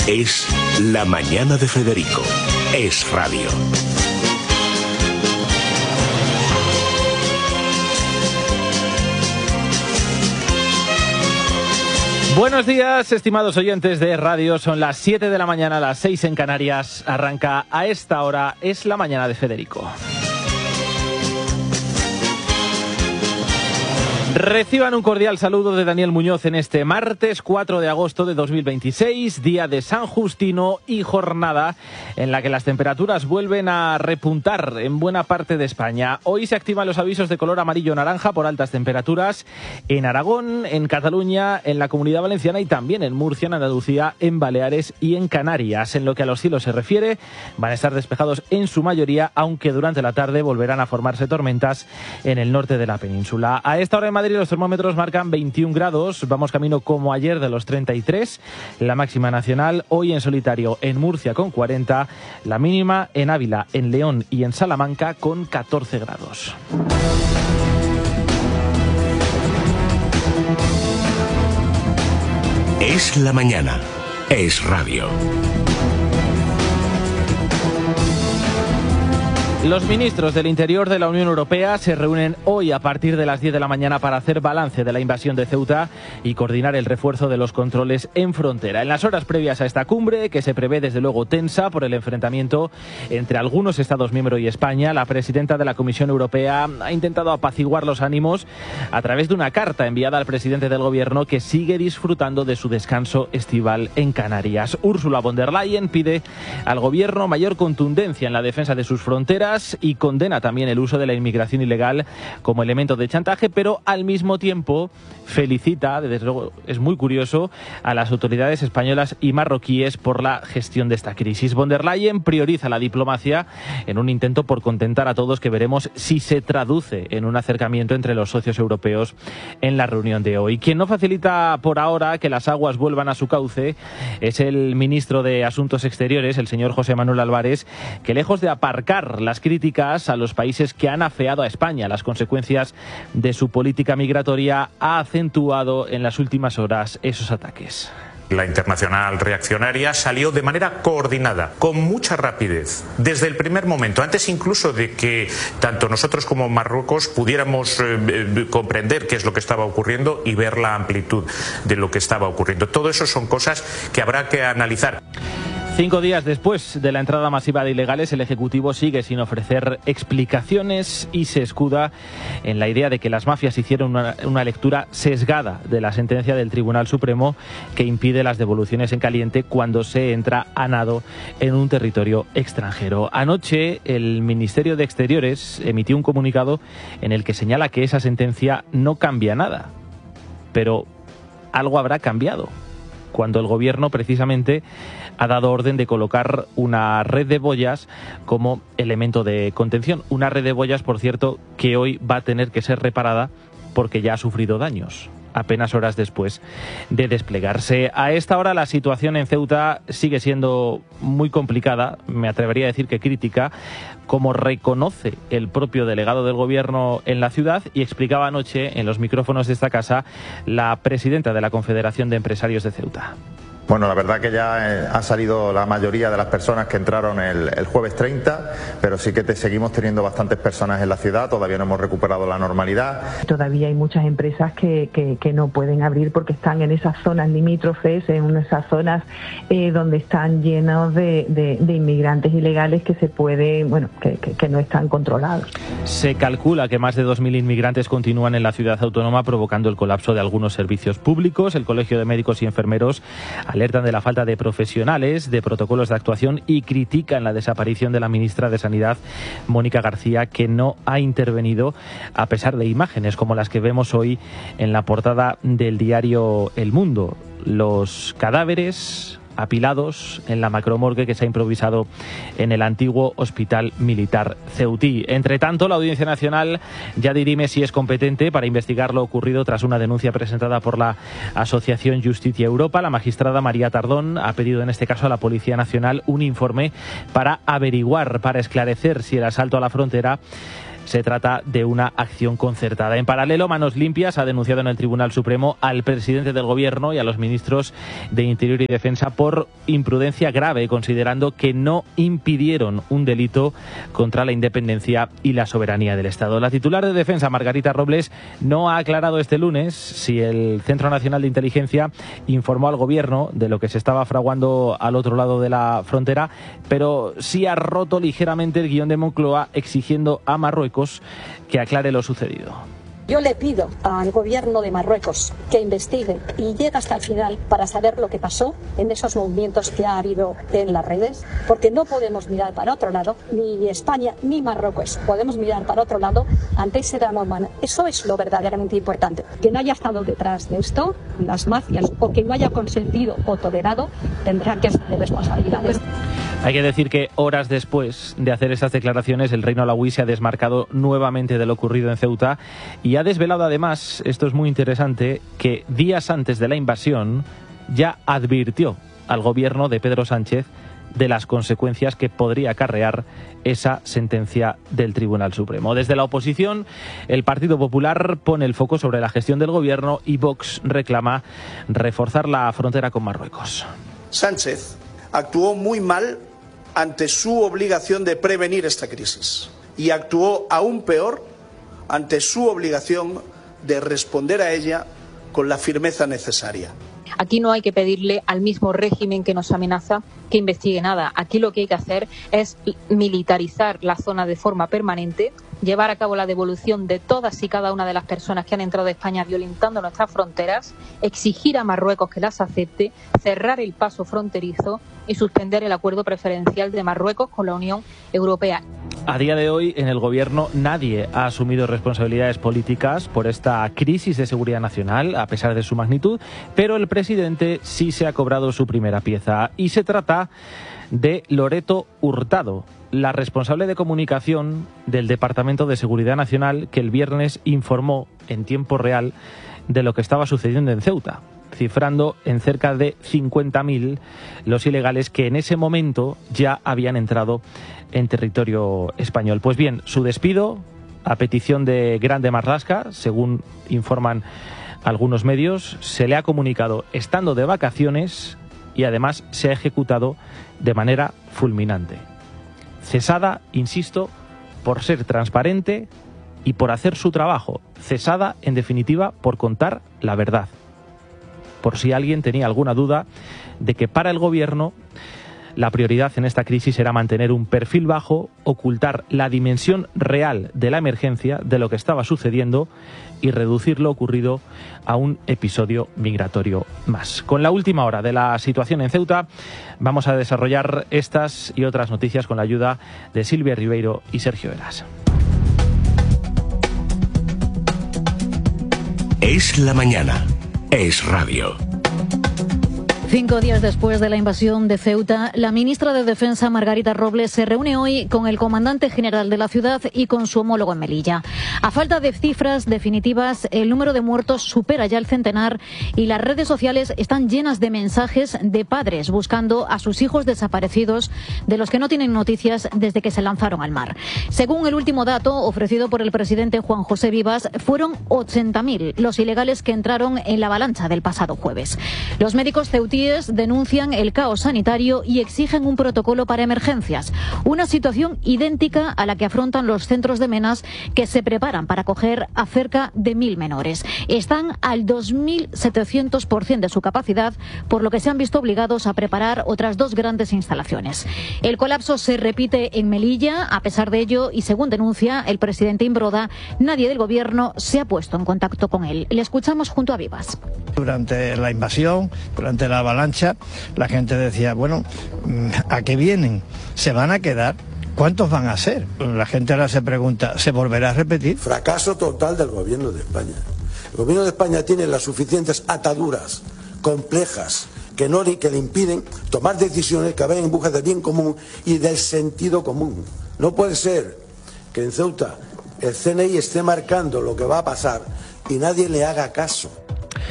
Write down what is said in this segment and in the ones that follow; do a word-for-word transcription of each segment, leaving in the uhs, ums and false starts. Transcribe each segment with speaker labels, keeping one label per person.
Speaker 1: Es La Mañana de Federico. Es radio.
Speaker 2: Buenos días, estimados oyentes de radio. Son las siete de la mañana, las seis en Canarias. Arranca a esta hora Es La Mañana de Federico. Reciban un cordial saludo de Daniel Muñoz en este martes cuatro de agosto de dos mil veintiséis, día de San Justino y jornada en la que las temperaturas vuelven a repuntar en buena parte de España. Hoy se activan los avisos de color amarillo-naranja por altas temperaturas en Aragón, en Cataluña, en la Comunidad Valenciana y también en Murcia, en Andalucía, en Baleares y en Canarias. En lo que a los cielos se refiere, van a estar despejados en su mayoría, aunque durante la tarde volverán a formarse tormentas en el norte de la península. A esta hora en Madrid los termómetros marcan veintiún grados, vamos camino como ayer de los treinta y tres, la máxima nacional hoy en solitario en Murcia con cuarenta, la mínima en Ávila, en León y en Salamanca con catorce grados.
Speaker 1: Es la mañana, es radio.
Speaker 2: Los ministros del Interior de la Unión Europea se reúnen hoy a partir de las diez de la mañana para hacer balance de la invasión de Ceuta y coordinar el refuerzo de los controles en frontera. En las horas previas a esta cumbre, que se prevé desde luego tensa por el enfrentamiento entre algunos Estados miembros y España, la presidenta de la Comisión Europea ha intentado apaciguar los ánimos a través de una carta enviada al presidente del Gobierno, que sigue disfrutando de su descanso estival en Canarias. Ursula von der Leyen pide al Gobierno mayor contundencia en la defensa de sus fronteras y condena también el uso de la inmigración ilegal como elemento de chantaje, pero al mismo tiempo felicita, desde luego es muy curioso, a las autoridades españolas y marroquíes por la gestión de esta crisis. Von der Leyen prioriza la diplomacia en un intento por contentar a todos, que veremos si se traduce en un acercamiento entre los socios europeos en la reunión de hoy. Quien no facilita por ahora que las aguas vuelvan a su cauce es el ministro de Asuntos Exteriores, el señor José Manuel Álvarez, que lejos de aparcar las críticas a los países que han afeado a España las consecuencias de su política migratoria, ha acentuado en las últimas horas esos ataques.
Speaker 3: La internacional reaccionaria salió de manera coordinada, con mucha rapidez, desde el primer momento, antes incluso de que tanto nosotros como Marruecos pudiéramos eh, comprender qué es lo que estaba ocurriendo y ver la amplitud de lo que estaba ocurriendo. Todo eso son cosas que habrá que analizar.
Speaker 2: Cinco días después de la entrada masiva de ilegales, el Ejecutivo sigue sin ofrecer explicaciones y se escuda en la idea de que las mafias hicieron una, una lectura sesgada de la sentencia del Tribunal Supremo que impide las devoluciones en caliente cuando se entra a nado en un territorio extranjero. Anoche, el Ministerio de Exteriores emitió un comunicado en el que señala que esa sentencia no cambia nada, pero algo habrá cambiado cuando el Gobierno precisamente ha dado orden de colocar una red de boyas como elemento de contención. Una red de boyas, por cierto, que hoy va a tener que ser reparada porque ya ha sufrido daños apenas horas después de desplegarse. A esta hora la situación en Ceuta sigue siendo muy complicada, me atrevería a decir que crítica, como reconoce el propio delegado del Gobierno en la ciudad y explicaba anoche en los micrófonos de esta casa la presidenta de la Confederación de Empresarios de Ceuta.
Speaker 4: Bueno, la verdad que ya eh, ha salido la mayoría de las personas que entraron el, el jueves treinta, pero sí que te, seguimos teniendo bastantes personas en la ciudad, todavía no hemos recuperado la normalidad.
Speaker 5: Todavía hay muchas empresas que, que, que no pueden abrir porque están en esas zonas limítrofes, en esas zonas eh, donde están llenos de, de, de inmigrantes ilegales que se pueden, bueno, que, que, que no están controlados.
Speaker 2: Se calcula que más de dos mil inmigrantes continúan en la ciudad autónoma, provocando el colapso de algunos servicios públicos. El Colegio de Médicos y Enfermeros alertan de la falta de profesionales, de protocolos de actuación y critican la desaparición de la ministra de Sanidad, Mónica García, que no ha intervenido a pesar de imágenes como las que vemos hoy en la portada del diario El Mundo. Los cadáveres apilados en la macromorgue que se ha improvisado en el antiguo Hospital Militar ceutí. Entre tanto, la Audiencia Nacional ya dirime si es competente para investigar lo ocurrido tras una denuncia presentada por la Asociación Justicia Europa. La magistrada María Tardón ha pedido en este caso a la Policía Nacional un informe para averiguar, para esclarecer si el asalto a la frontera se trata de una acción concertada. En paralelo, Manos Limpias ha denunciado en el Tribunal Supremo al presidente del Gobierno y a los ministros de Interior y Defensa por imprudencia grave, considerando que no impidieron un delito contra la independencia y la soberanía del Estado. La titular de Defensa, Margarita Robles, no ha aclarado este lunes si el Centro Nacional de Inteligencia informó al Gobierno de lo que se estaba fraguando al otro lado de la frontera, pero sí ha roto ligeramente el guión de Moncloa exigiendo a Marruecos que aclare lo sucedido.
Speaker 6: Yo le pido al gobierno de Marruecos que investigue y llegue hasta el final para saber lo que pasó en esos movimientos que ha habido en las redes, porque no podemos mirar para otro lado, ni España ni Marruecos podemos mirar para otro lado ante ese drama humano. Eso es lo verdaderamente importante. Que no haya estado detrás de esto las mafias o que no haya consentido o tolerado tendrán que ser responsabilidades.
Speaker 2: Hay que decir que horas después de hacer esas declaraciones, el Reino Alauí se ha desmarcado nuevamente de lo ocurrido en Ceuta y ha desvelado además, esto es muy interesante, que días antes de la invasión ya advirtió al gobierno de Pedro Sánchez de las consecuencias que podría acarrear esa sentencia del Tribunal Supremo. Desde la oposición, el Partido Popular pone el foco sobre la gestión del gobierno y Vox reclama reforzar la frontera con Marruecos.
Speaker 7: Sánchez actuó muy mal ante su obligación de prevenir esta crisis y actuó aún peor ante su obligación de responder a ella con la firmeza necesaria.
Speaker 8: Aquí no hay que pedirle al mismo régimen que nos amenaza que investigue nada. Aquí lo que hay que hacer es militarizar la zona de forma permanente, llevar a cabo la devolución de todas y cada una de las personas que han entrado a España violentando nuestras fronteras, exigir a Marruecos que las acepte, cerrar el paso fronterizo y suspender el acuerdo preferencial de Marruecos con la Unión Europea.
Speaker 2: A día de hoy, en el Gobierno nadie ha asumido responsabilidades políticas por esta crisis de seguridad nacional, a pesar de su magnitud, pero el presidente sí se ha cobrado su primera pieza. Y se trata de Loreto Hurtado, la responsable de comunicación del Departamento de Seguridad Nacional, que el viernes informó en tiempo real de lo que estaba sucediendo en Ceuta, cifrando en cerca de cincuenta mil los ilegales que en ese momento ya habían entrado en territorio español. Pues bien, su despido, a petición de Grande Marlaska, según informan algunos medios, se le ha comunicado estando de vacaciones y además se ha ejecutado de manera fulminante. Cesada, insisto, por ser transparente y por hacer su trabajo. Cesada, en definitiva, por contar la verdad. Por si alguien tenía alguna duda de que para el Gobierno la prioridad en esta crisis era mantener un perfil bajo, ocultar la dimensión real de la emergencia, de lo que estaba sucediendo y reducir lo ocurrido a un episodio migratorio más. Con la última hora de la situación en Ceuta, vamos a desarrollar estas y otras noticias con la ayuda de Silvia Ribeiro y Sergio Eras.
Speaker 1: Es la mañana. Es radio.
Speaker 9: Cinco días después de la invasión de Ceuta, la ministra de Defensa, Margarita Robles, se reúne hoy con el comandante general de la ciudad y con su homólogo en Melilla. A falta de cifras definitivas, el número de muertos supera ya el centenar y las redes sociales están llenas de mensajes de padres buscando a sus hijos desaparecidos, de los que no tienen noticias desde que se lanzaron al mar. Según el último dato ofrecido por el presidente Juan José Vivas, fueron ochenta mil los ilegales que entraron en la avalancha del pasado jueves. Los médicos ceutíes denuncian el caos sanitario y exigen un protocolo para emergencias, una situación idéntica a la que afrontan los centros de menas que se preparan para acoger a cerca de mil menores. Están al dos mil setecientos por ciento de su capacidad, por lo que se han visto obligados a preparar otras dos grandes instalaciones. El colapso se repite en Melilla. A pesar de ello, y según denuncia el presidente Imbroda, nadie del Gobierno se ha puesto en contacto con él. Le escuchamos junto a Vivas.
Speaker 10: Durante la invasión, durante la avalancha, la gente decía, bueno, ¿a qué vienen? ¿Se van a quedar? ¿Cuántos van a ser? La gente ahora se pregunta, ¿se volverá a repetir?
Speaker 11: Fracaso total del Gobierno de España. El Gobierno de España tiene las suficientes ataduras complejas que, no, que le impiden tomar decisiones que vayan en busca del bien común y del sentido común. No puede ser que en Ceuta el C N I esté marcando lo que va a pasar y nadie le haga caso.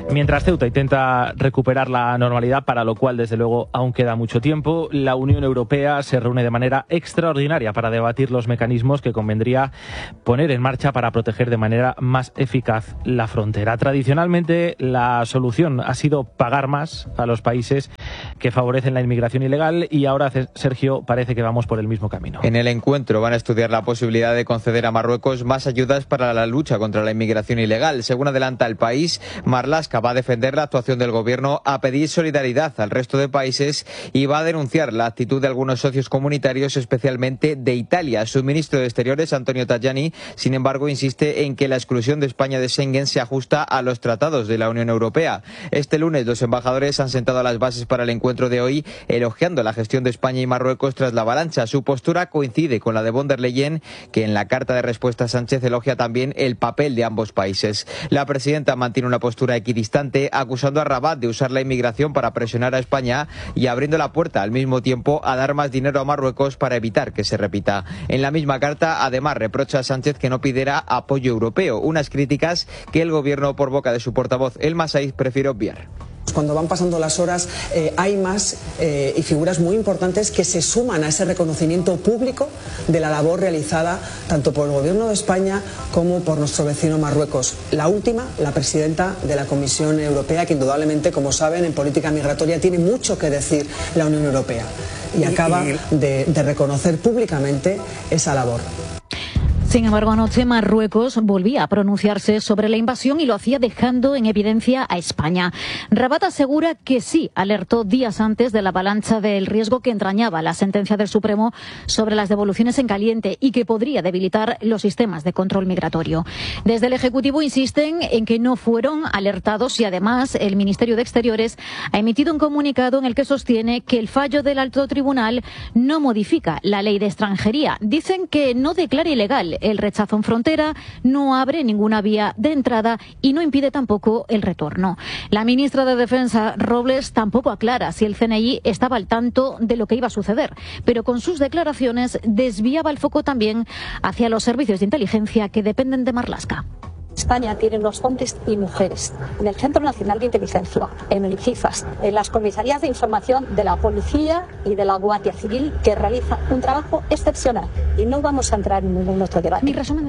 Speaker 2: Mientras Ceuta intenta recuperar la normalidad, para lo cual desde luego aún queda mucho tiempo, la Unión Europea se reúne de manera extraordinaria para debatir los mecanismos que convendría poner en marcha para proteger de manera más eficaz la frontera. Tradicionalmente la solución ha sido pagar más a los países que favorecen la inmigración ilegal y ahora, Sergio, parece que vamos por el mismo camino.
Speaker 12: En el encuentro van a estudiar la posibilidad de conceder a Marruecos más ayudas para la lucha contra la inmigración ilegal. Según adelanta El País, Marlaska va a defender la actuación del gobierno, a pedir solidaridad al resto de países y va a denunciar la actitud de algunos socios comunitarios, especialmente de Italia. Su ministro de Exteriores, Antonio Tajani, sin embargo, insiste en que la exclusión de España de Schengen se ajusta a los tratados de la Unión Europea. Este lunes los embajadores han sentado las bases para el encuentro de hoy, elogiando la gestión de España y Marruecos tras la avalancha. Su postura coincide con la de von der Leyen, que en la carta de respuesta a Sánchez elogia también el papel de ambos países. La presidenta mantiene una postura equidistante, acusando a Rabat de usar la inmigración para presionar a España y abriendo la puerta al mismo tiempo a dar más dinero a Marruecos para evitar que se repita. En la misma carta, además, reprocha a Sánchez que no pidiera apoyo europeo, unas críticas que el gobierno, por boca de su portavoz El Massaïd, prefiere obviar.
Speaker 13: Cuando van pasando las horas eh, hay más eh, y figuras muy importantes que se suman a ese reconocimiento público de la labor realizada tanto por el Gobierno de España como por nuestro vecino Marruecos. La última, la presidenta de la Comisión Europea, que indudablemente, como saben, en política migratoria tiene mucho que decir la Unión Europea y acaba de, de reconocer públicamente esa labor.
Speaker 9: Sin embargo, anoche Marruecos volvía a pronunciarse sobre la invasión y lo hacía dejando en evidencia a España. Rabat asegura que sí alertó días antes de la avalancha del riesgo que entrañaba la sentencia del Supremo sobre las devoluciones en caliente y que podría debilitar los sistemas de control migratorio. Desde el Ejecutivo insisten en que no fueron alertados y además el Ministerio de Exteriores ha emitido un comunicado en el que sostiene que el fallo del Alto Tribunal no modifica la ley de extranjería. Dicen que no declara ilegal el rechazo en frontera, no abre ninguna vía de entrada y no impide tampoco el retorno. La ministra de Defensa, Robles, tampoco aclara si el C N I estaba al tanto de lo que iba a suceder, pero con sus declaraciones desviaba el foco también hacia los servicios de inteligencia que dependen de Marlaska.
Speaker 6: España tiene unos hombres y mujeres en el Centro Nacional de Inteligencia, en el CIFAS, en las comisarías de información de la Policía y de la Guardia Civil, que realiza un trabajo excepcional. Y no vamos a entrar en ningún otro debate.
Speaker 9: Mi resumen.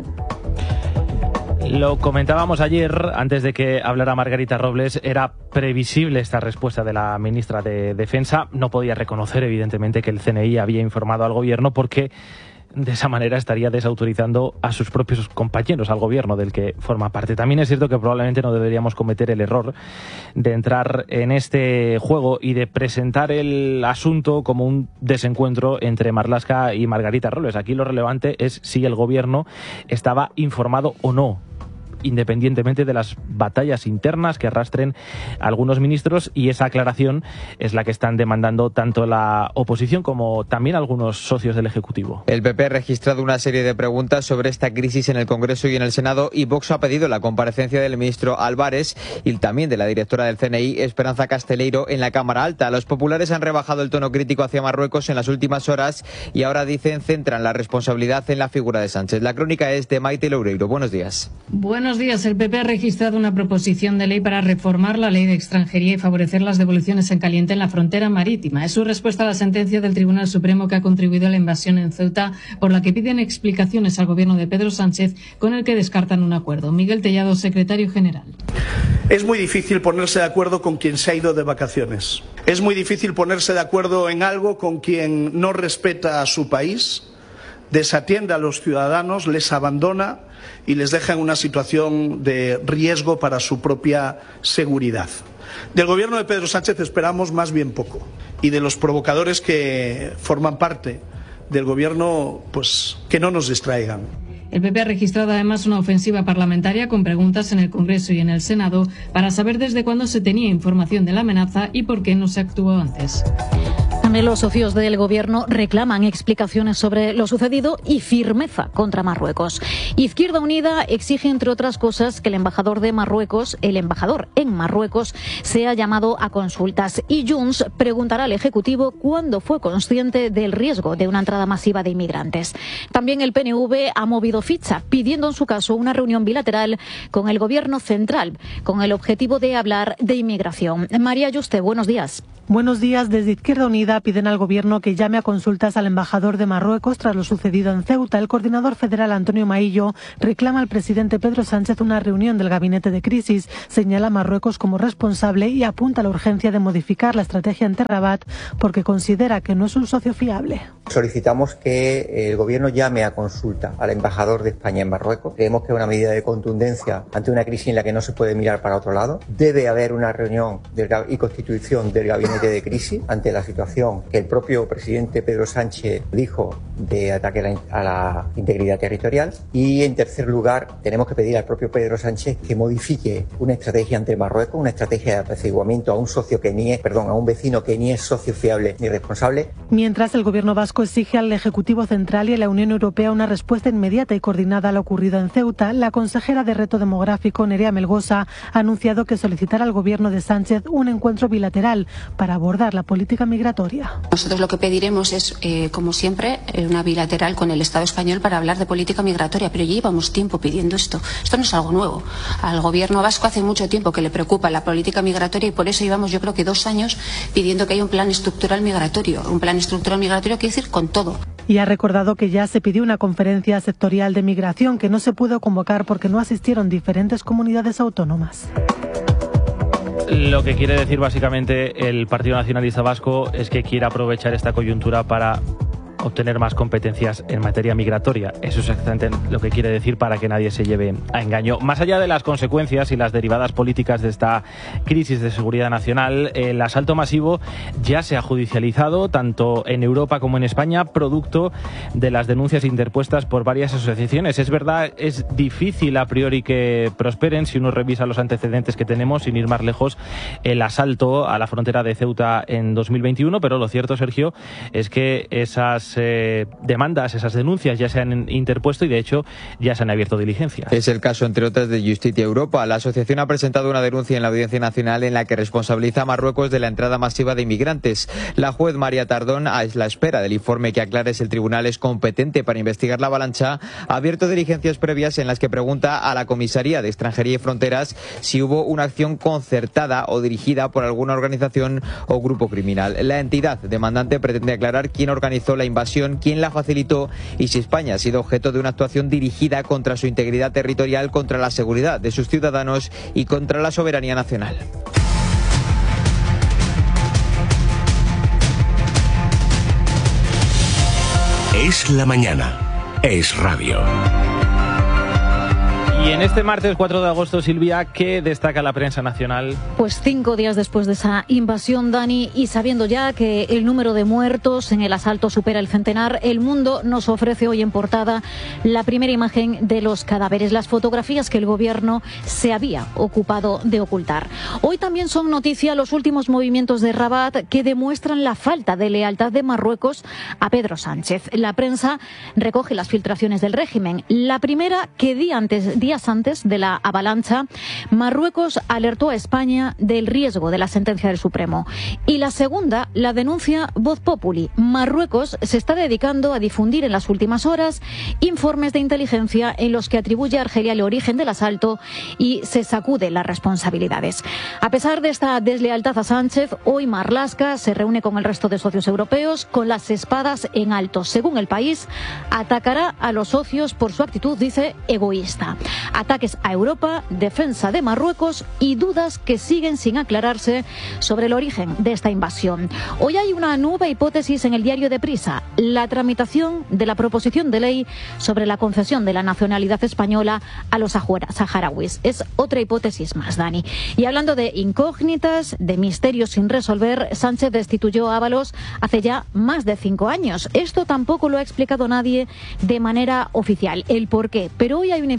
Speaker 2: Lo comentábamos ayer, antes de que hablara Margarita Robles, era previsible esta respuesta de la ministra de Defensa. No podía reconocer, evidentemente, que el C N I había informado al gobierno porque de esa manera estaría desautorizando a sus propios compañeros, al gobierno del que forma parte. También es cierto que probablemente no deberíamos cometer el error de entrar en este juego y de presentar el asunto como un desencuentro entre Marlaska y Margarita Robles. Aquí lo relevante es si el gobierno estaba informado o no, independientemente de las batallas internas que arrastren algunos ministros, y esa aclaración es la que están demandando tanto la oposición como también algunos socios del Ejecutivo.
Speaker 12: El P P ha registrado una serie de preguntas sobre esta crisis en el Congreso y en el Senado, y Vox ha pedido la comparecencia del ministro Álvarez y también de la directora del C N I, Esperanza Casteleiro, en la Cámara Alta. Los populares han rebajado el tono crítico hacia Marruecos en las últimas horas y ahora dicen centran la responsabilidad en la figura de Sánchez. La crónica es de Maite Loureiro. Buenos días.
Speaker 14: Buenos días. El P P ha registrado una proposición de ley para reformar la ley de extranjería y favorecer las devoluciones en caliente en la frontera marítima. Es su respuesta a la sentencia del Tribunal Supremo que ha contribuido a la invasión en Ceuta, por la que piden explicaciones al gobierno de Pedro Sánchez, con el que descartan un acuerdo. Miguel Tellado, secretario general.
Speaker 7: Es muy difícil ponerse de acuerdo con quien se ha ido de vacaciones. Es muy difícil ponerse de acuerdo en algo con quien no respeta a su país, desatiende a los ciudadanos, les abandona y les deja en una situación de riesgo para su propia seguridad. Del gobierno de Pedro Sánchez esperamos más bien poco, y de los provocadores que forman parte del gobierno, pues que no nos distraigan.
Speaker 14: El P P ha registrado además una ofensiva parlamentaria con preguntas en el Congreso y en el Senado para saber desde cuándo se tenía información de la amenaza y por qué no se actuó antes.
Speaker 9: Los socios del gobierno reclaman explicaciones sobre lo sucedido y firmeza contra Marruecos. Izquierda Unida exige, entre otras cosas, que el embajador de Marruecos, el embajador en Marruecos, sea llamado a consultas. Y Junts preguntará al Ejecutivo cuándo fue consciente del riesgo de una entrada masiva de inmigrantes. También el P N V ha movido ficha, pidiendo en su caso una reunión bilateral con el gobierno central, con el objetivo de hablar de inmigración. María Yuste, buenos días.
Speaker 15: Buenos días. Desde Izquierda Unida piden al Gobierno que llame a consultas al embajador de Marruecos tras lo sucedido en Ceuta. El coordinador federal Antonio Maillo reclama al presidente Pedro Sánchez una reunión del gabinete de crisis. Señala a Marruecos como responsable y apunta a la urgencia de modificar la estrategia ante Rabat porque considera que no es un socio fiable.
Speaker 16: Solicitamos que el Gobierno llame a consulta al embajador de España en Marruecos. Creemos que es una medida de contundencia ante una crisis en la que no se puede mirar para otro lado. Debe haber una reunión del, y constitución del gabinete de crisis ante la situación que el propio presidente Pedro Sánchez dijo de ataque a la, a la integridad territorial. Y en tercer lugar, tenemos que pedir al propio Pedro Sánchez que modifique una estrategia ante Marruecos, una estrategia de apaciguamiento a un socio que ni es, perdón, a un vecino que ni es socio fiable ni responsable.
Speaker 15: Mientras, el gobierno vasco exige al Ejecutivo Central y a la Unión Europea una respuesta inmediata y coordinada a lo ocurrido en Ceuta, la consejera de Reto Demográfico, Nerea Melgosa, ha anunciado que solicitará al gobierno de Sánchez un encuentro bilateral para abordar la política migratoria.
Speaker 17: Nosotros lo que pediremos es, eh, como siempre, una bilateral con el Estado español para hablar de política migratoria, pero ya llevamos tiempo pidiendo esto. Esto no es algo nuevo. Al gobierno vasco hace mucho tiempo que le preocupa la política migratoria y por eso llevamos, yo creo que dos años pidiendo que haya un plan estructural migratorio. Un plan estructural migratorio quiere decir con todo.
Speaker 15: Y ha recordado que ya se pidió una conferencia sectorial de migración que no se pudo convocar porque no asistieron diferentes comunidades autónomas.
Speaker 2: Lo que quiere decir básicamente el Partido Nacionalista Vasco es que quiere aprovechar esta coyuntura para obtener más competencias en materia migratoria. Eso es exactamente lo que quiere decir, para que nadie se lleve a engaño. Más allá de las consecuencias y las derivadas políticas de esta crisis de seguridad nacional, el asalto masivo ya se ha judicializado tanto en Europa como en España, producto de las denuncias interpuestas por varias asociaciones. Es verdad, es difícil a priori que prosperen si uno revisa los antecedentes que tenemos, sin ir más lejos, el asalto a la frontera de Ceuta en dos mil veintiuno, pero lo cierto, Sergio, es que esas Eh, demandas, esas denuncias ya se han interpuesto y de hecho ya se han abierto diligencias.
Speaker 12: Es el caso, entre otras, de Justicia Europa. La asociación ha presentado una denuncia en la Audiencia Nacional en la que responsabiliza a Marruecos de la entrada masiva de inmigrantes. La juez María Tardón, a la espera del informe que aclare si el tribunal es competente para investigar la avalancha, ha abierto diligencias previas en las que pregunta a la Comisaría de Extranjería y Fronteras si hubo una acción concertada o dirigida por alguna organización o grupo criminal. La entidad demandante pretende aclarar quién organizó la invasión, quién la facilitó y si España ha sido objeto de una actuación dirigida contra su integridad territorial, contra la seguridad de sus ciudadanos y contra la soberanía nacional.
Speaker 1: Es la mañana. Es radio.
Speaker 2: Y en este martes cuatro de agosto, Silvia, ¿qué destaca la prensa nacional?
Speaker 9: Pues cinco días después de esa invasión, Dani, y sabiendo ya que el número de muertos en el asalto supera el centenar, El Mundo nos ofrece hoy en portada la primera imagen de los cadáveres, las fotografías que el gobierno se había ocupado de ocultar. Hoy también son noticia los últimos movimientos de Rabat que demuestran la falta de lealtad de Marruecos a Pedro Sánchez. La prensa recoge las filtraciones del régimen. La primera, que día antes, días antes de la avalancha, Marruecos alertó a España del riesgo de la sentencia del Supremo. Y la segunda, la denuncia Voz Populi. Marruecos se está dedicando a difundir en las últimas horas informes de inteligencia en los que atribuye a Argelia el origen del asalto y se sacude las responsabilidades. A pesar de esta deslealtad a Sánchez, hoy Marlaska se reúne con el resto de socios europeos con las espadas en alto. Según El País, atacará a los socios por su actitud, dice, egoísta. Ataques a Europa, defensa de Marruecos y dudas que siguen sin aclararse sobre el origen de esta invasión. Hoy hay una nueva hipótesis en el diario Deprisa, la tramitación de la proposición de ley sobre la concesión de la nacionalidad española a los saharauis. Es otra hipótesis más, Dani. Y hablando de incógnitas, de misterios sin resolver, Sánchez destituyó a Ábalos hace ya más de cinco años. Esto tampoco lo ha explicado nadie de manera oficial, el por qué. Pero hoy hay una información en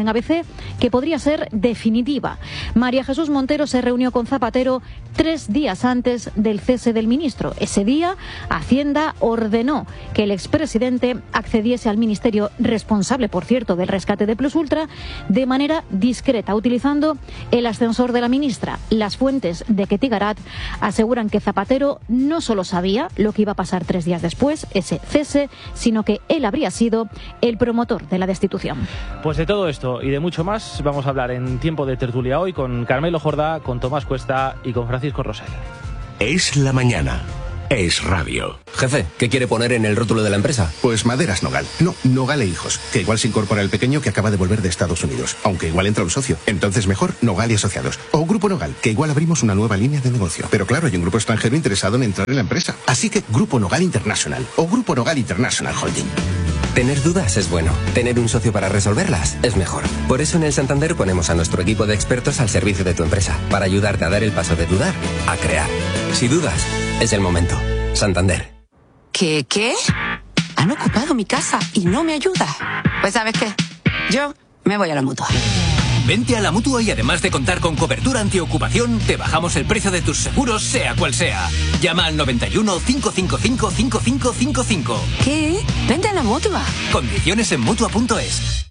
Speaker 9: en A B C que podría ser definitiva. María Jesús Montero se reunió con Zapatero tres días antes del cese del ministro. Ese día, Hacienda ordenó que el expresidente accediese al ministerio, responsable, por cierto, del rescate de Plus Ultra, de manera discreta, utilizando el ascensor de la ministra. Las fuentes de Ketty Garat aseguran que Zapatero no solo sabía lo que iba a pasar tres días después, ese cese, sino que él habría sido el promotor de la destitución.
Speaker 2: Pues de todo esto y de mucho más vamos a hablar en Tiempo de Tertulia hoy con Carmelo Jordá, con Tomás Cuesta y con Francisco Rosell.
Speaker 1: Es la mañana. Es radio.
Speaker 18: Jefe, ¿qué quiere poner en el rótulo de la empresa?
Speaker 19: Pues Maderas Nogal. No, Nogal e Hijos. Que igual se incorpora el pequeño que acaba de volver de Estados Unidos. Aunque igual entra un socio. Entonces mejor Nogal y Asociados. O Grupo Nogal, que igual abrimos una nueva línea de negocio. Pero claro, hay un grupo extranjero interesado en entrar en la empresa. Así que Grupo Nogal International. O Grupo Nogal International Holding.
Speaker 18: Tener dudas es bueno. Tener un socio para resolverlas es mejor. Por eso en el Santander ponemos a nuestro equipo de expertos al servicio de tu empresa. Para ayudarte a dar el paso de dudar a crear. Si dudas, es el momento. Santander.
Speaker 20: ¿Qué, qué? Han ocupado mi casa y no me ayuda. Pues ¿sabes qué? Yo me voy a la Mutua.
Speaker 21: Vente a la Mutua y además de contar con cobertura antiocupación, te bajamos el precio de tus seguros, sea cual sea. Llama al noventa y uno, cinco cinco cinco, cinco cinco cinco cinco.
Speaker 20: ¿Qué? Vente a la Mutua.
Speaker 21: Condiciones en Mutua punto es.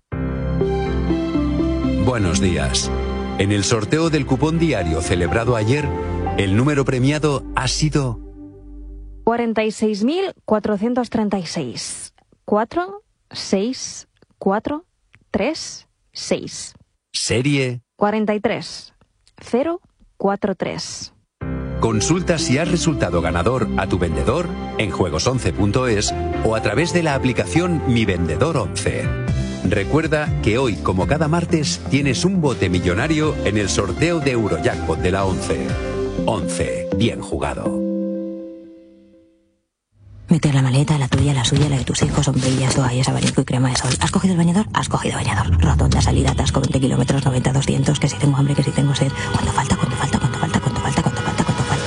Speaker 22: Buenos días. En el sorteo del cupón diario celebrado ayer, el número premiado ha sido
Speaker 23: cuarenta y seis mil cuatrocientos treinta y seis. cuatro, seis, cuatro, tres, seis.
Speaker 22: Serie
Speaker 23: cuarenta y tres, cero, cuatro tres.
Speaker 22: Consulta si has resultado ganador a tu vendedor en juegos once punto es o a través de la aplicación Mi Vendedor once. Recuerda que hoy, como cada martes, tienes un bote millonario en el sorteo de Eurojackpot de la once. once. Bien jugado.
Speaker 24: Meter la maleta, la tuya, la suya, la de tus hijos, sombrillas, toallas, abanico y crema de sol. ¿Has cogido el bañador? Has cogido bañador. Rotonda, salida, atasco, veinte kilómetros, noventa, doscientos, que si tengo hambre, que si tengo sed. ¿Cuánto falta? ¿Cuánto falta? ¿Cuánto falta? ¿Cuánto falta? ¿Cuánto falta? ¿Cuánto falta?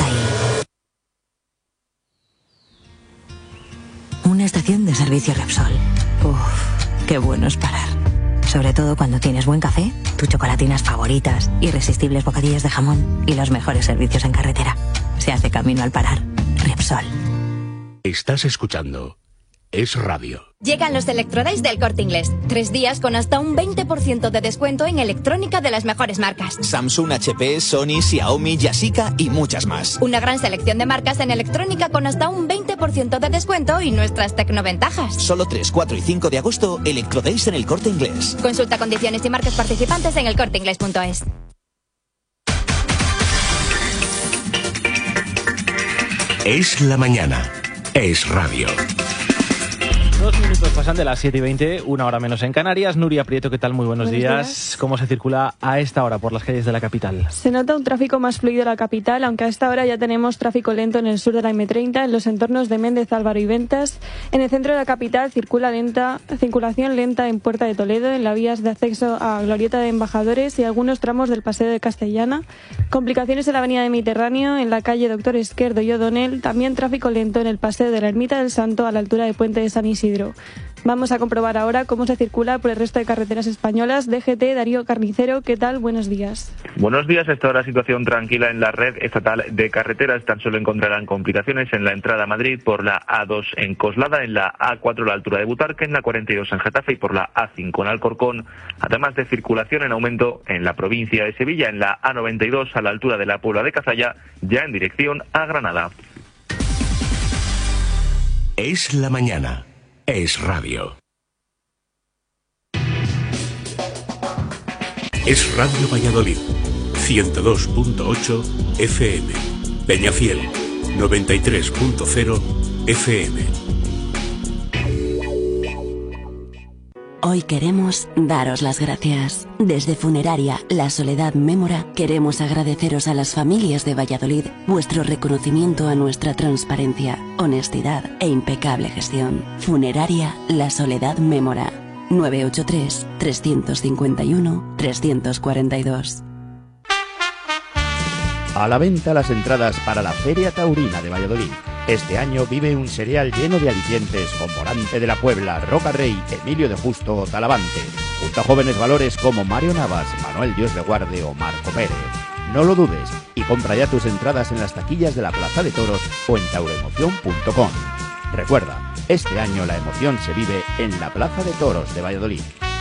Speaker 24: Y... una estación de servicio Repsol. Uff, qué bueno es parar. Sobre todo cuando tienes buen café, tus chocolatinas favoritas, irresistibles bocadillos de jamón y los mejores servicios en carretera. Se hace camino al parar. Repsol.
Speaker 1: Estás escuchando Es Radio.
Speaker 25: Llegan los Electrodays del Corte Inglés. Tres días con hasta un veinte por ciento de descuento en electrónica de las mejores marcas.
Speaker 26: Samsung, H P, Sony, Xiaomi, Yashica y muchas más.
Speaker 25: Una gran selección de marcas en electrónica con hasta un veinte por ciento de descuento y nuestras tecnoventajas.
Speaker 26: Solo tres, cuatro y cinco de agosto, Electrodays en el Corte Inglés.
Speaker 25: Consulta condiciones y marcas participantes en el corte inglés punto es.
Speaker 1: Es la mañana. Es radio.
Speaker 2: Dos minutos pasan de las siete y veinte, una hora menos en Canarias. Nuria Prieto, ¿qué tal? Muy buenos, buenos días. días. ¿Cómo se circula a esta hora por las calles de la capital?
Speaker 27: Se nota un tráfico más fluido en la capital, aunque a esta hora ya tenemos tráfico lento en el sur de la eme treinta, en los entornos de Méndez, Álvaro y Ventas. En el centro de la capital circula lenta, circulación lenta en Puerta de Toledo, en las vías de acceso a Glorieta de Embajadores y algunos tramos del Paseo de Castellana. Complicaciones en la avenida de Mediterráneo, en la calle Doctor Esquerdo y O'Donnell. También tráfico lento en el Paseo de la Ermita del Santo a la altura del Puente de San Isidro. Vamos a comprobar ahora cómo se circula por el resto de carreteras españolas. D G T, Darío Carnicero, ¿qué tal? Buenos días.
Speaker 28: Buenos días. Esta hora situación tranquila en la red estatal de carreteras. Tan solo encontrarán complicaciones en la entrada a Madrid por la A dos en Coslada, en la A cuatro a la altura de Butarque, en la cuarenta y dos en Getafe y por la A cinco en Alcorcón. Además de circulación en aumento en la provincia de Sevilla, en la A noventa y dos a la altura de la Puebla de Cazalla, ya en dirección a Granada.
Speaker 1: Es la mañana. Es radio. Es Radio Valladolid, ciento dos punto ocho F M. Peñafiel, noventa y tres punto cero F M.
Speaker 29: Hoy queremos daros las gracias. Desde Funeraria La Soledad Mémora queremos agradeceros a las familias de Valladolid vuestro reconocimiento a nuestra transparencia, honestidad e impecable gestión. Funeraria La Soledad Mémora. nueve ocho tres, tres cinco uno, tres cuatro dos.
Speaker 30: A la venta las entradas para la Feria Taurina de Valladolid. Este año vive un serial lleno de alicientes con Morante de la Puebla, Roca Rey, Emilio de Justo o Talavante. junto a jóvenes valores como Mario Navas, Manuel Dios de Guarde o Marco Pérez. No lo dudes y compra ya tus entradas en las taquillas de la Plaza de Toros o en tauroemoción punto com. Recuerda, este año la emoción se vive en la Plaza de Toros de Valladolid.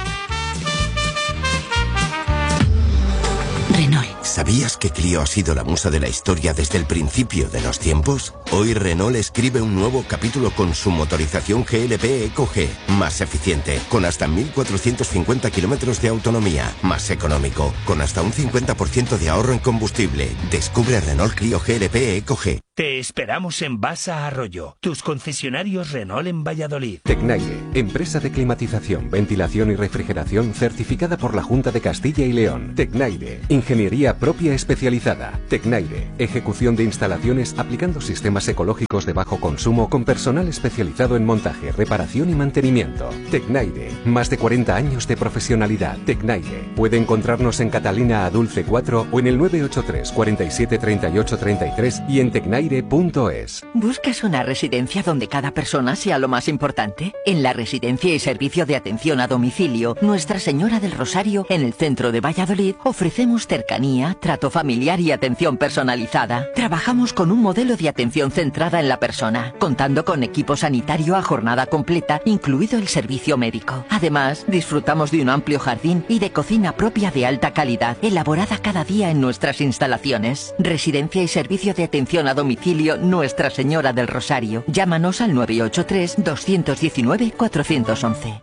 Speaker 3: Renault. ¿Sabías que Clio ha sido la musa de la historia desde el principio de los tiempos? Hoy Renault escribe un nuevo capítulo con su motorización G L P Eco G, más eficiente, con hasta mil cuatrocientos cincuenta kilómetros de autonomía, más económico, con hasta un cincuenta por ciento de ahorro en combustible. Descubre Renault Clio G L P Eco G.
Speaker 4: Te esperamos en Basa Arroyo, tus concesionarios Renault en Valladolid.
Speaker 5: Tecnaire, empresa de climatización, ventilación y refrigeración certificada por la Junta de Castilla y León. Tecnaire, ingeniería propia especializada. Tecnaire, ejecución de instalaciones aplicando sistemas ecológicos de bajo consumo con personal especializado en montaje, reparación y mantenimiento. Tecnaire, más de cuarenta años de profesionalidad. Tecnaire, puede encontrarnos en Catalina Adulce cuatro o en el nueve ocho tres, cuarenta y siete, treinta y ocho, treinta y tres y en tecnaire punto es.
Speaker 6: ¿Buscas una residencia donde cada persona sea lo más importante? En la Residencia y Servicio de Atención a Domicilio Nuestra Señora del Rosario, en el centro de Valladolid, ofrecemos cercanía, trato familiar y atención personalizada. Trabajamos con un modelo de atención centrada en la persona, contando con equipo sanitario a jornada completa, incluido el servicio médico. Además, disfrutamos de un amplio jardín y de cocina propia de alta calidad, elaborada cada día en nuestras instalaciones. Residencia y Servicio de Atención a Domicilio Nuestra Señora del Rosario. Llámanos al nueve ocho tres, dos uno nueve, cuatro uno uno.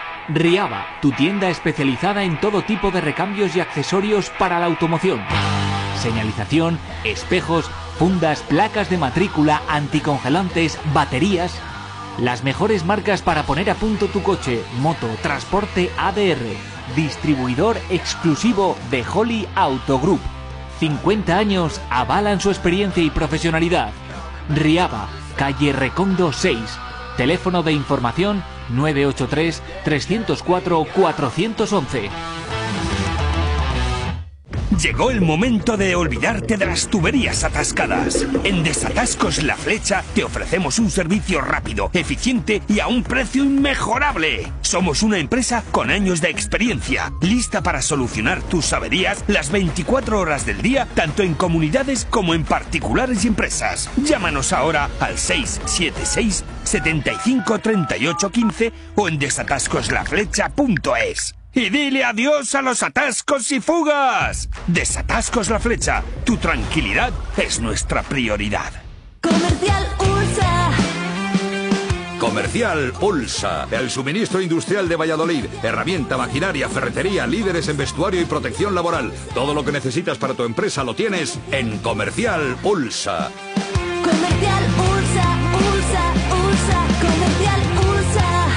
Speaker 7: Riaba, tu tienda especializada en todo tipo de recambios y accesorios para la automoción. Señalización, espejos, fundas, placas de matrícula, anticongelantes, baterías. Las mejores marcas para poner a punto tu coche, moto, transporte A D R. Distribuidor exclusivo de Holly Auto Group. cincuenta años avalan su experiencia y profesionalidad. Riaba, calle Recondo seis. Teléfono de información nueve ocho tres, tres cero cuatro, cuatro uno uno.
Speaker 4: Llegó el momento de olvidarte de las tuberías atascadas. En Desatascos La Flecha te ofrecemos un servicio rápido, eficiente y a un precio inmejorable. Somos una empresa con años de experiencia, lista para solucionar tus averías las veinticuatro horas del día, tanto en comunidades como en particulares y empresas. Llámanos ahora al seis siete seis, setenta y cinco, treinta y ocho, quince o en desatascos la flecha punto es. Y dile adiós a los atascos y fugas. Desatascos La Flecha. Tu tranquilidad es nuestra prioridad.
Speaker 8: Comercial Ursa.
Speaker 10: Comercial Ulsa, el suministro industrial de Valladolid. Herramienta, maquinaria, ferretería, líderes en vestuario y protección laboral. Todo lo que necesitas para tu empresa lo tienes en Comercial Ulsa.
Speaker 8: Comercial Ursa, Ursa, Ursa, Comercial Ursa.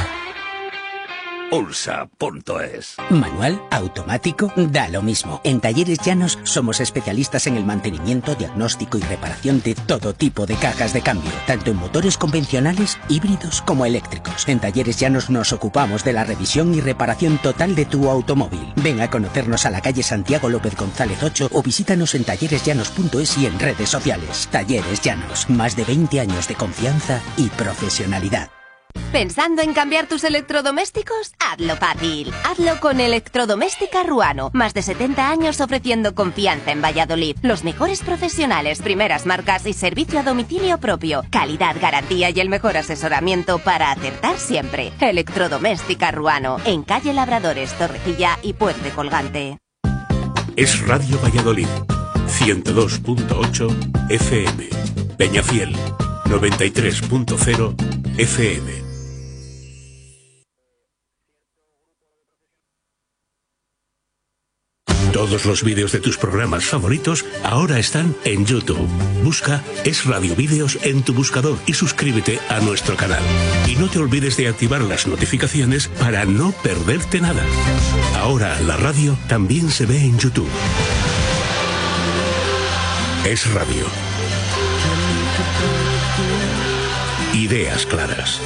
Speaker 10: Ulsa punto es.
Speaker 11: Manual, automático, da lo mismo. En Talleres Llanos somos especialistas en el mantenimiento, diagnóstico y reparación de todo tipo de cajas de cambio, tanto en motores convencionales, híbridos como eléctricos. En Talleres Llanos nos ocupamos de la revisión y reparación total de tu automóvil. Ven a conocernos a la calle Santiago López González ocho o visítanos en talleres llanos punto es y en redes sociales. Talleres Llanos, más de veinte años de confianza y profesionalidad.
Speaker 25: ¿Pensando en cambiar tus electrodomésticos? Hazlo fácil. Hazlo con Electrodoméstica Ruano. Más de setenta años ofreciendo confianza en Valladolid. Los mejores profesionales, primeras marcas y servicio a domicilio propio. Calidad, garantía y el mejor asesoramiento para acertar siempre. Electrodoméstica Ruano. En calle Labradores, Torrecilla y Puente Colgante.
Speaker 1: Es Radio Valladolid. ciento dos punto ocho F M. Peñafiel. noventa y tres punto cero F M. Todos los vídeos de tus programas favoritos ahora están en YouTube. Busca Es Radio Vídeos en tu buscador y suscríbete a nuestro canal. Y no te olvides de activar las notificaciones para no perderte nada. Ahora la radio también se ve en YouTube. Es Radio. Ideas claras.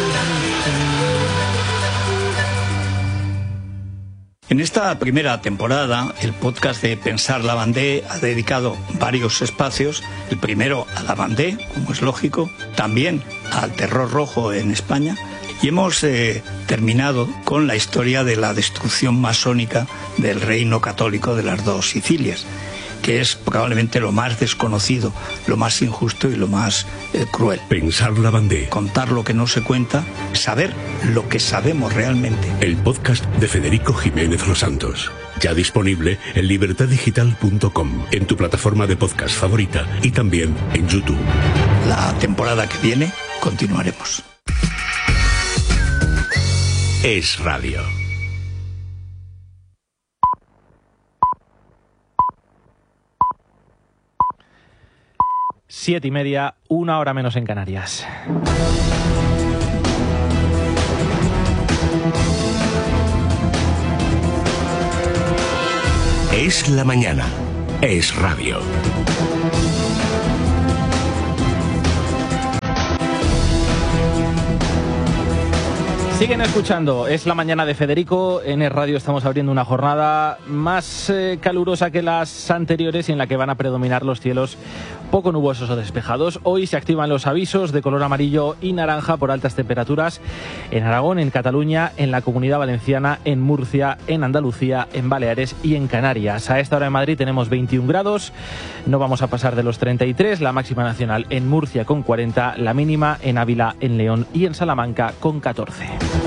Speaker 13: En esta primera temporada, el podcast de Pensar la Bandé ha dedicado varios espacios. El primero a la Bandé, como es lógico, también al terror rojo en España Y hemos eh, terminado con la historia de la destrucción masónica del reino católico de las dos Sicilias, que es probablemente lo más desconocido, lo más injusto y lo más eh, cruel.
Speaker 1: Pensar la Bandé.
Speaker 13: Contar lo que no se cuenta, saber lo que sabemos realmente.
Speaker 1: El podcast de Federico Jiménez Los Santos. Ya disponible en libertad digital punto com, en tu plataforma de podcast favorita y también en YouTube.
Speaker 13: La temporada que viene continuaremos.
Speaker 1: Es Radio.
Speaker 2: Siete y media, una hora menos en Canarias.
Speaker 1: Es la mañana. Es Radio.
Speaker 2: Siguen escuchando, es la mañana de Federico, en Es Radio estamos abriendo una jornada más eh, calurosa que las anteriores y en la que van a predominar los cielos poco nubosos o despejados. Hoy se activan los avisos de color amarillo y naranja por altas temperaturas en Aragón, en Cataluña, en la Comunidad Valenciana, en Murcia, en Andalucía, en Baleares y en Canarias. A esta hora en Madrid tenemos veintiún grados, no vamos a pasar de los treinta y tres, la máxima nacional en Murcia con cuarenta, la mínima en Ávila, en León y en Salamanca con catorce.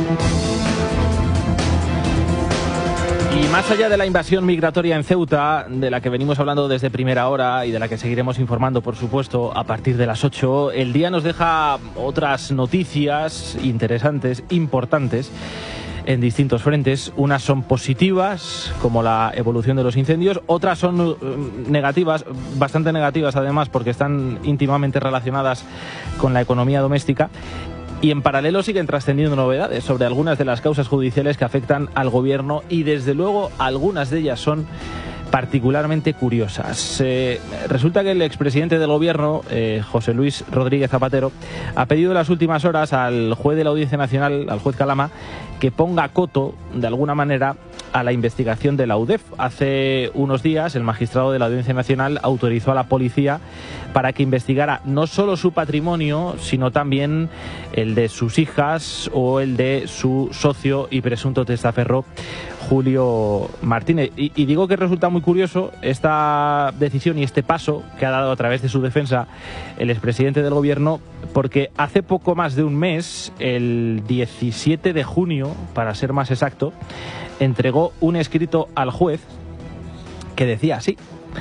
Speaker 2: Y más allá de la invasión migratoria en Ceuta, de la que venimos hablando desde primera hora y de la que seguiremos informando, por supuesto, a partir de las ocho, el día nos deja otras noticias interesantes, importantes, en distintos frentes. Unas son positivas, como la evolución de los incendios, otras son negativas, bastante negativas además, porque están íntimamente relacionadas con la economía doméstica. Y en paralelo siguen trascendiendo novedades sobre algunas de las causas judiciales que afectan al gobierno y desde luego algunas de ellas son particularmente curiosas. Eh, resulta que el expresidente del gobierno, eh, José Luis Rodríguez Zapatero, ha pedido en las últimas horas al juez de la Audiencia Nacional, al juez Calama, que ponga coto, de alguna manera, a la investigación de la U D E F. Hace unos días el magistrado de la Audiencia Nacional autorizó a la policía para que investigara no solo su patrimonio, sino también el de sus hijas o el de su socio y presunto testaferro, Julio Martínez. Y, y digo que resulta muy curioso esta decisión y este paso que ha dado a través de su defensa el expresidente del gobierno, porque hace poco más de un mes, el diecisiete de junio, para ser más exacto, entregó un escrito al juez que decía así: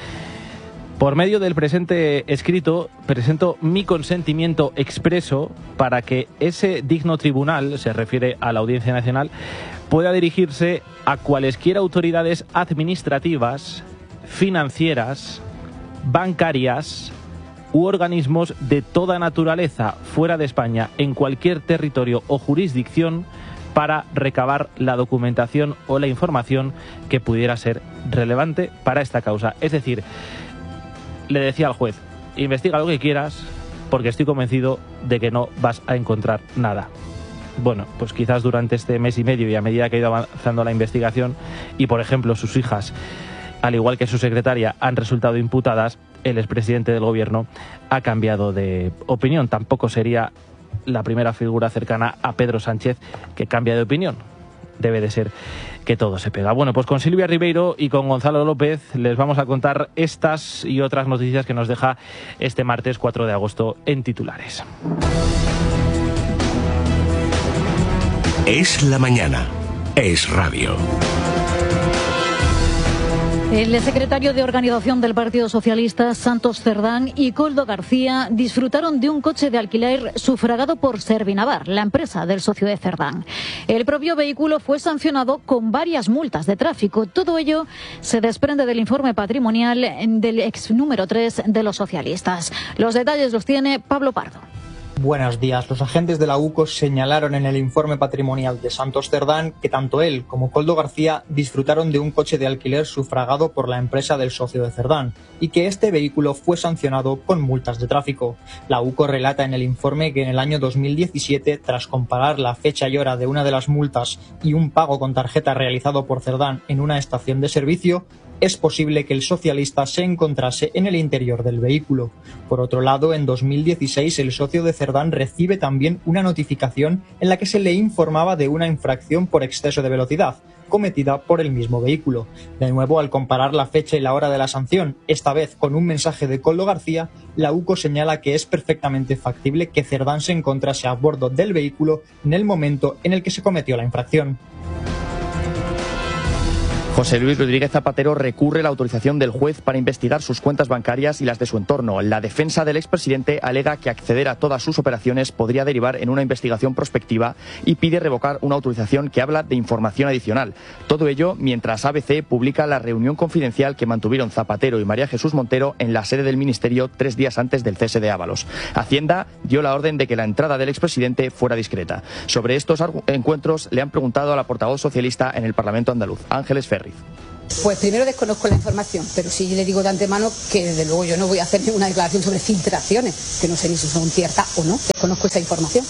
Speaker 2: por medio del presente escrito, presento mi consentimiento expreso para que ese digno tribunal, se refiere a la Audiencia Nacional, pueda dirigirse a cualesquiera autoridades administrativas, financieras, bancarias u organismos de toda naturaleza fuera de España, en cualquier territorio o jurisdicción, para recabar la documentación o la información que pudiera ser relevante para esta causa. Es decir, le decía al juez: investiga lo que quieras, porque estoy convencido de que no vas a encontrar nada. Bueno, pues quizás durante este mes y medio y a medida que ha ido avanzando la investigación y, por ejemplo, sus hijas, al igual que su secretaria, han resultado imputadas, el expresidente del gobierno ha cambiado de opinión. Tampoco sería la primera figura cercana a Pedro Sánchez que cambia de opinión. Debe de ser que todo se pega. Bueno, pues con Silvia Ribeiro y con Gonzalo López les vamos a contar estas y otras noticias que nos deja este martes cuatro de agosto en titulares.
Speaker 1: Es la mañana. Es Radio.
Speaker 9: El secretario de Organización del Partido Socialista, Santos Cerdán, y Koldo García disfrutaron de un coche de alquiler sufragado por Servinavar, la empresa del socio de Cerdán. El propio vehículo fue sancionado con varias multas de tráfico. Todo ello se desprende del informe patrimonial del ex número tres de los socialistas. Los detalles los tiene Pablo Pardo.
Speaker 12: Buenos días. Los agentes de la U C O señalaron en el informe patrimonial de Santos Cerdán que tanto él como Koldo García disfrutaron de un coche de alquiler sufragado por la empresa del socio de Cerdán y que este vehículo fue sancionado con multas de tráfico. La U C O relata en el informe que en el año dos mil diecisiete, tras comparar la fecha y hora de una de las multas y un pago con tarjeta realizado por Cerdán en una estación de servicio, es posible que el socialista se encontrase en el interior del vehículo. Por otro lado, en dos mil dieciséis el socio de Cerdán recibe también una notificación en la que se le informaba de una infracción por exceso de velocidad cometida por el mismo vehículo. De nuevo, al comparar la fecha y la hora de la sanción, esta vez con un mensaje de Koldo García, la U C O señala que es perfectamente factible que Cerdán se encontrase a bordo del vehículo en el momento en el que se cometió la infracción.
Speaker 14: José Luis Rodríguez Zapatero recurre la autorización del juez para investigar sus cuentas bancarias y las de su entorno. La defensa del expresidente alega que acceder a todas sus operaciones podría derivar en una investigación prospectiva y pide revocar una autorización que habla de información adicional. Todo ello mientras A B C publica la reunión confidencial que mantuvieron Zapatero y María Jesús Montero en la sede del Ministerio tres días antes del cese de Ábalos. Hacienda dio la orden de que la entrada del expresidente fuera discreta. Sobre estos encuentros le han preguntado a la portavoz socialista en el Parlamento andaluz, Ángeles Ferri.
Speaker 15: Pues primero desconozco la información, pero sí le digo de antemano que desde luego yo no voy a hacer ninguna declaración sobre filtraciones, que no sé ni si son ciertas o no, desconozco esa información.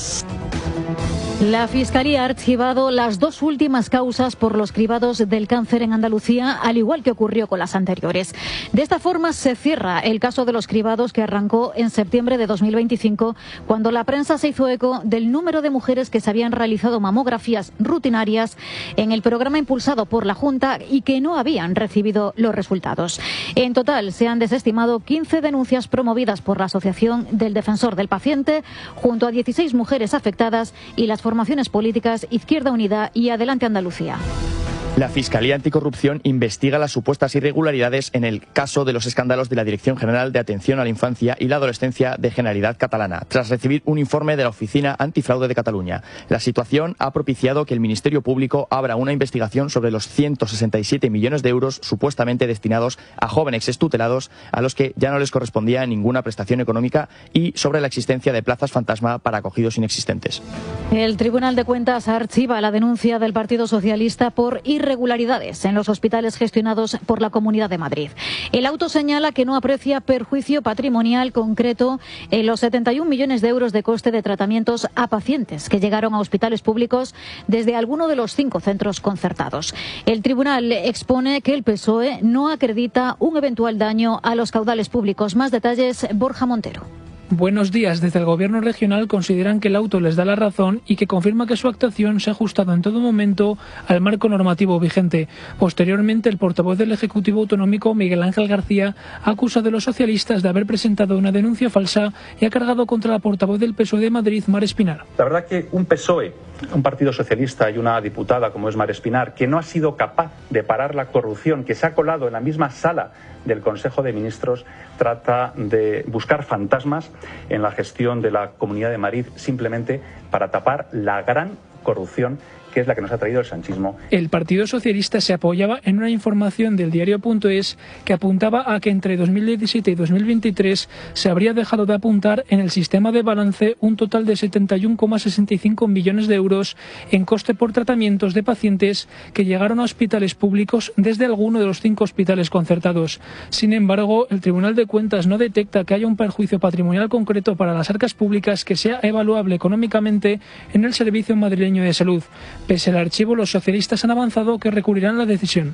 Speaker 9: La Fiscalía ha archivado las dos últimas causas por los cribados del cáncer en Andalucía, al igual que ocurrió con las anteriores. De esta forma se cierra el caso de los cribados que arrancó en septiembre de dos mil veinticinco, cuando la prensa se hizo eco del número de mujeres que se habían realizado mamografías rutinarias en el programa impulsado por la Junta y que no habían recibido los resultados. En total se han desestimado quince denuncias promovidas por la Asociación del Defensor del Paciente, junto a dieciséis mujeres afectadas y las formaciones políticas Izquierda Unida y Adelante Andalucía.
Speaker 14: La Fiscalía Anticorrupción investiga las supuestas irregularidades en el caso de los escándalos de la Dirección General de Atención a la Infancia y la Adolescencia de Generalitat Catalana, tras recibir un informe de la Oficina Antifraude de Cataluña. La situación ha propiciado que el Ministerio Público abra una investigación sobre los ciento sesenta y siete millones de euros supuestamente destinados a jóvenes extutelados a los que ya no les correspondía ninguna prestación económica y sobre la existencia de plazas fantasma para acogidos inexistentes.
Speaker 9: El Tribunal de Cuentas archiva la denuncia del Partido Socialista por irregularidades irregularidades en los hospitales gestionados por la Comunidad de Madrid. El auto señala que no aprecia perjuicio patrimonial concreto en los setenta y un millones de euros de coste de tratamientos a pacientes que llegaron a hospitales públicos desde alguno de los cinco centros concertados. El tribunal expone que el P S O E no acredita un eventual daño a los caudales públicos. Más detalles, Borja Montero.
Speaker 16: Buenos días. Desde el Gobierno regional consideran que el auto les da la razón y que confirma que su actuación se ha ajustado en todo momento al marco normativo vigente. Posteriormente, el portavoz del Ejecutivo Autonómico, Miguel Ángel García, ha acusado a los socialistas de haber presentado una denuncia falsa y ha cargado contra la portavoz del P S O E de Madrid, Mar Espinar.
Speaker 17: La verdad que un P S O E, un partido socialista y una diputada como es Mar Espinar, que no ha sido capaz de parar la corrupción, que se ha colado en la misma sala del Consejo de Ministros, trata de buscar fantasmas en la gestión de la Comunidad de Madrid simplemente para tapar la gran corrupción que es la que nos ha traído el sanchismo.
Speaker 16: El Partido Socialista se apoyaba en una información del diario.es que apuntaba a que entre dos mil diecisiete y dos mil veintitrés se habría dejado de apuntar en el sistema de balance un total de setenta y uno coma sesenta y cinco millones de euros en coste por tratamientos de pacientes que llegaron a hospitales públicos desde alguno de los cinco hospitales concertados. Sin embargo, el Tribunal de Cuentas no detecta que haya un perjuicio patrimonial concreto para las arcas públicas que sea evaluable económicamente en el Servicio Madrileño de Salud. Pese al archivo, los socialistas han avanzado que recurrirán la decisión.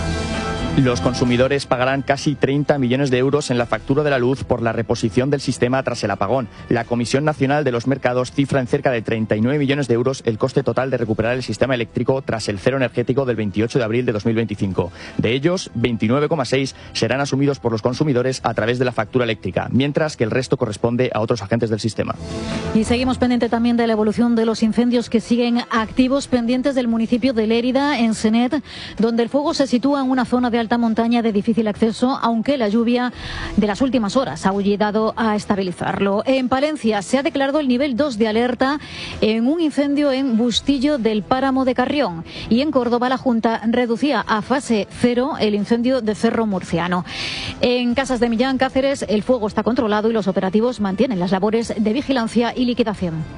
Speaker 14: Los consumidores pagarán casi treinta millones de euros en la factura de la luz por la reposición del sistema tras el apagón. La Comisión Nacional de los Mercados cifra en cerca de treinta y nueve millones de euros el coste total de recuperar el sistema eléctrico tras el cero energético del veintiocho de abril de dos mil veinticinco. De ellos, veintinueve coma seis serán asumidos por los consumidores a través de la factura eléctrica, mientras que el resto corresponde a otros agentes del sistema.
Speaker 9: Y seguimos pendiente también de la evolución de los incendios que siguen activos, pendientes del municipio de Lérida, en Senet, donde el fuego se sitúa en una zona de alta montaña de difícil acceso, aunque la lluvia de las últimas horas ha ayudado a estabilizarlo. En Palencia se ha declarado el nivel dos de alerta en un incendio en Bustillo del Páramo de Carrión, y en Córdoba la Junta reducía a fase cero el incendio de Cerro Murciano. En Casas de Millán, Cáceres, el fuego está controlado y los operativos mantienen las labores de vigilancia y liquidación.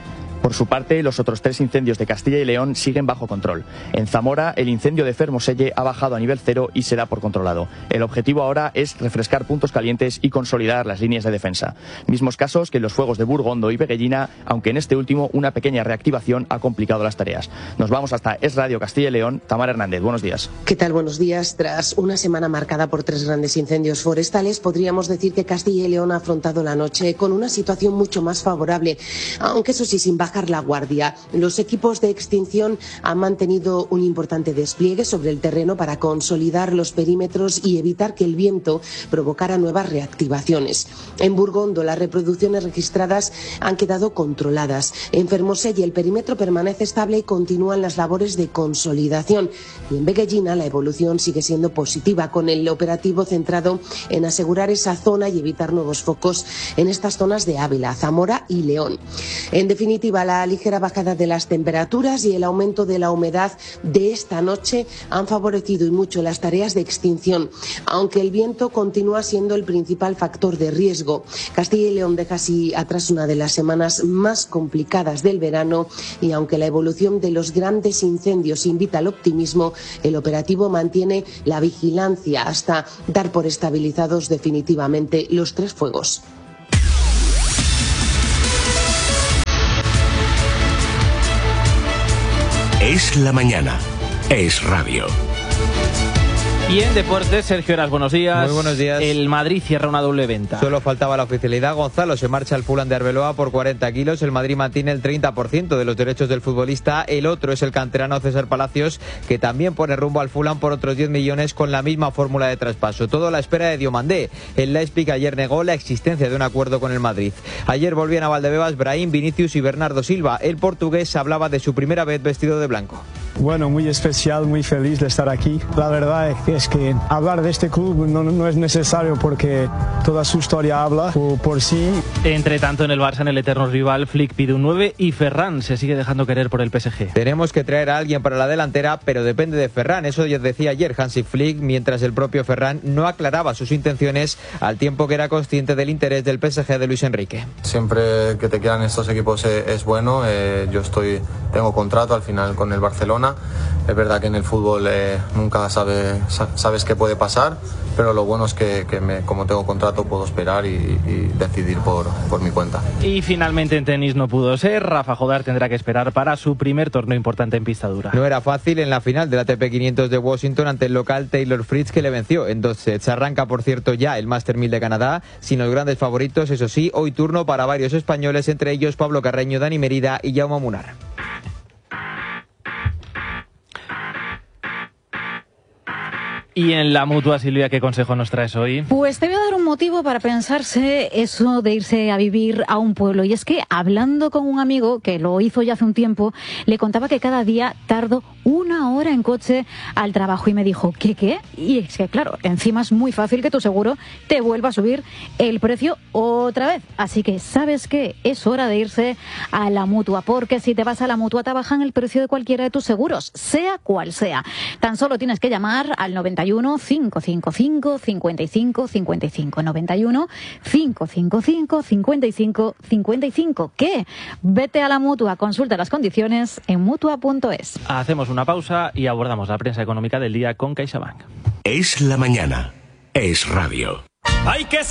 Speaker 14: Por su parte, los otros tres incendios de Castilla y León siguen bajo control. En Zamora, el incendio de Fermoselle ha bajado a nivel cero y se da por controlado. El objetivo ahora es refrescar puntos calientes y consolidar las líneas de defensa. Mismos casos que en los fuegos de Burgondo y Veguellina, aunque en este último una pequeña reactivación ha complicado las tareas. Nos vamos hasta Es Radio Castilla y León. Tamara Hernández, buenos días.
Speaker 18: ¿Qué tal? Buenos días. Tras una semana marcada por tres grandes incendios forestales, podríamos decir que Castilla y León ha afrontado la noche con una situación mucho más favorable, aunque eso sí, sin bajar la guardia. Los equipos de extinción han mantenido un importante despliegue sobre el terreno para consolidar los perímetros y evitar que el viento provocara nuevas reactivaciones. En Burgondo, las reproducciones registradas han quedado controladas. En Fermoselle, el perímetro permanece estable y continúan las labores de consolidación. Y en Veguellina, la evolución sigue siendo positiva, con el operativo centrado en asegurar esa zona y evitar nuevos focos en estas zonas de Ávila, Zamora y León. En definitiva, la ligera bajada de las temperaturas y el aumento de la humedad de esta noche han favorecido y mucho las tareas de extinción, aunque el viento continúa siendo el principal factor de riesgo. Castilla y León deja así atrás una de las semanas más complicadas del verano y aunque la evolución de los grandes incendios invita al optimismo, el operativo mantiene la vigilancia hasta dar por estabilizados definitivamente los tres fuegos.
Speaker 1: Es la mañana. Es radio.
Speaker 2: Y en deportes, Sergio Heras, buenos días.
Speaker 19: Muy buenos días.
Speaker 2: El Madrid cierra una doble venta.
Speaker 19: Solo faltaba la oficialidad. Gonzalo se marcha al Fulham de Arbeloa por cuarenta kilos. El Madrid mantiene el treinta por ciento de los derechos del futbolista. El otro es el canterano César Palacios, que también pone rumbo al Fulham por otros diez millones con la misma fórmula de traspaso. Todo a la espera de Diomandé. El Leipzig ayer negó la existencia de un acuerdo con el Madrid. Ayer volvían a Valdebebas Brahim, Vinicius y Bernardo Silva. El portugués hablaba de su primera vez vestido de blanco.
Speaker 20: Bueno, muy especial, muy feliz de estar aquí. La verdad es que hablar de este club no, no es necesario porque toda su historia habla por, por sí.
Speaker 2: Entre tanto, en el Barça, en el eterno rival, Flick pide un nueve y Ferran se sigue dejando querer por el P S G.
Speaker 19: Tenemos que traer a alguien para la delantera, pero depende de Ferran. Eso ya decía ayer Hansi Flick, mientras el propio Ferran no aclaraba sus intenciones al tiempo que era consciente del interés del P S G de Luis Enrique.
Speaker 21: Siempre que te quedan estos equipos es, es bueno. Eh, yo estoy tengo contrato al final con el Barcelona. Es verdad que en el fútbol eh, nunca sabe, sabes qué puede pasar, pero lo bueno es que, que me, como tengo contrato puedo esperar y, y decidir por, por mi cuenta.
Speaker 2: Y finalmente en tenis no pudo ser. Rafa Jodar tendrá que esperar para su primer torneo importante en pista dura.
Speaker 19: No era fácil en la final del A T P quinientos de Washington ante el local Taylor Fritz, que le venció en dos sets. Arranca, por cierto, ya el Master mil de Canadá, sin los grandes favoritos, eso sí, hoy turno para varios españoles, entre ellos Pablo Carreño, Dani Merida y Jaume Munar.
Speaker 2: Y en la Mutua, Silvia, ¿qué consejo nos traes hoy?
Speaker 9: Pues te voy a dar un motivo para pensarse eso de irse a vivir a un pueblo. Y es que, hablando con un amigo que lo hizo ya hace un tiempo, le contaba que cada día tardo una hora en coche al trabajo y me dijo, ¿qué qué? Y es que, claro, encima es muy fácil que tu seguro te vuelva a subir el precio otra vez. Así que, ¿sabes qué? Es hora de irse a la Mutua, porque si te vas a la Mutua te bajan el precio de cualquiera de tus seguros, sea cual sea. Tan solo tienes que llamar al noventa y uno, cinco cinco cinco, cincuenta y cinco cincuenta y cinco, noventa y uno, cinco cinco cinco, cincuenta y cinco cincuenta y cinco. ¿Qué? Vete a la Mutua, consulta las condiciones en mutua punto es.
Speaker 2: Hacemos una pausa y abordamos la prensa económica del día con CaixaBank.
Speaker 1: Es la mañana. Es radio.
Speaker 4: Hay que